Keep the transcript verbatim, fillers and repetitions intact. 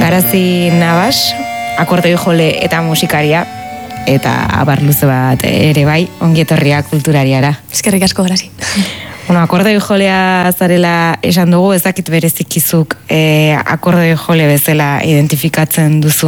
Garazi Nabas, akordoi jole eta musikaria, eta abar luze bat ere bai, ongi etorria kulturariara. Eskerrik asko, Garazi. Bueno, akordoi jolea zarela esan dugu, ezakit berezikizuk eh, akordoi jole bezala identifikatzen duzu